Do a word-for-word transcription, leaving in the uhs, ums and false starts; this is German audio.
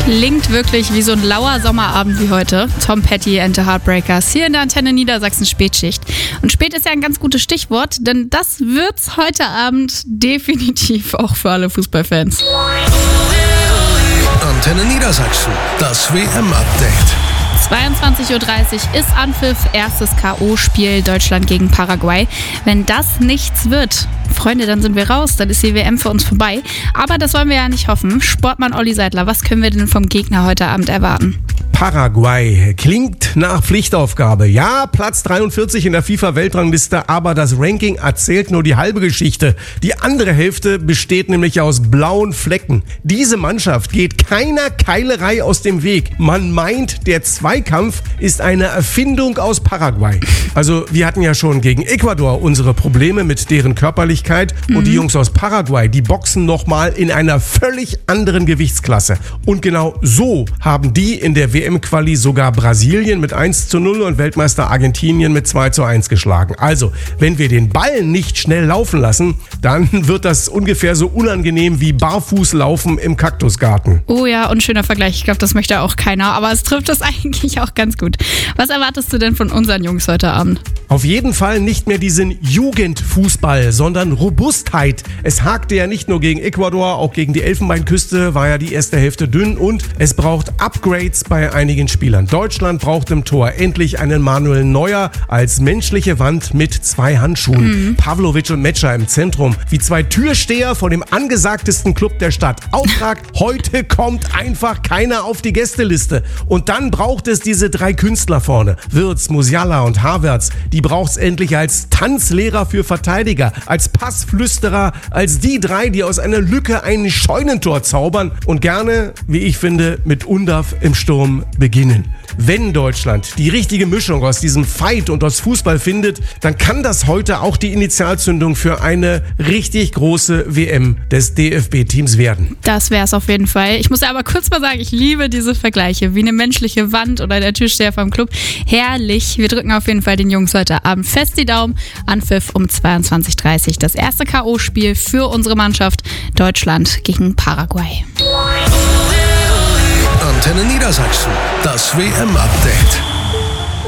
Klingt wirklich wie so ein lauer Sommerabend wie heute. Tom Petty and the Heartbreakers hier in der Antenne Niedersachsen Spätschicht. Und spät ist ja ein ganz gutes Stichwort, denn das wird's heute Abend definitiv auch für alle Fußballfans. Antenne Niedersachsen, das W M-Update. zweiundzwanzig Uhr dreißig ist Anpfiff, erstes K O-Spiel Deutschland gegen Paraguay. Wenn das nichts wird, Freunde, dann sind wir raus, dann ist die W M für uns vorbei. Aber das wollen wir ja nicht hoffen. Sportmann Olli Seidler, was können wir denn vom Gegner heute Abend erwarten? Paraguay klingt nach Pflichtaufgabe. Ja, Platz dreiundvierzig in der FIFA-Weltrangliste, aber das Ranking erzählt nur die halbe Geschichte. Die andere Hälfte besteht nämlich aus blauen Flecken. Diese Mannschaft geht keiner Keilerei aus dem Weg. Man meint, der Zweikampf ist eine Erfindung aus Paraguay. Also wir hatten ja schon gegen Ecuador unsere Probleme mit deren Körperlichkeit mhm. und die Jungs aus Paraguay, die boxen nochmal in einer völlig anderen Gewichtsklasse. Und genau so haben die in der W M-Quali sogar Brasilien mit eins zu null und Weltmeister Argentinien mit zwei zu eins geschlagen. Also, wenn wir den Ball nicht schnell laufen lassen, dann wird das ungefähr so unangenehm wie Barfußlaufen im Kaktusgarten. Oh ja, unschöner Vergleich. Ich glaube, das möchte auch keiner, aber es trifft das eigentlich auch ganz gut. Was erwartest du denn von unseren Jungs heute Abend? Auf jeden Fall nicht mehr diesen Jugendfußball, sondern Robustheit. Es hakte ja nicht nur gegen Ecuador, auch gegen die Elfenbeinküste war ja die erste Hälfte dünn und es braucht Upgrades bei einigen Spielern. Deutschland braucht im Tor endlich einen Manuel Neuer als menschliche Wand mit zwei Handschuhen. Mhm. Pavlovic und Metscher im Zentrum, wie zwei Türsteher vor dem angesagtesten Club der Stadt. Auftrag, heute kommt einfach keiner auf die Gästeliste. Und dann braucht es diese drei Künstler vorne. Wirtz, Musiala und Havertz. Die braucht es endlich als Tanzlehrer für Verteidiger, als Passflüsterer, als die drei, die aus einer Lücke ein Scheunentor zaubern und gerne, wie ich finde, mit Undav im Sturm beginnen. Wenn Deutschland die richtige Mischung aus diesem Fight und aus Fußball findet, dann kann das heute auch die Initialzündung für eine richtig große W M des D F B-Teams werden. Das wäre es auf jeden Fall. Ich muss ja aber kurz mal sagen, ich liebe diese Vergleiche, wie eine menschliche Wand oder der Türsteher vom Club. Herrlich. Wir drücken auf jeden Fall den Jungs heute Abend fest die Daumen. Anpfiff um zweiundzwanzig Uhr dreißig. Das erste K O-Spiel für unsere Mannschaft Deutschland gegen Paraguay. Antenne Niedersachsen, das W M-Update.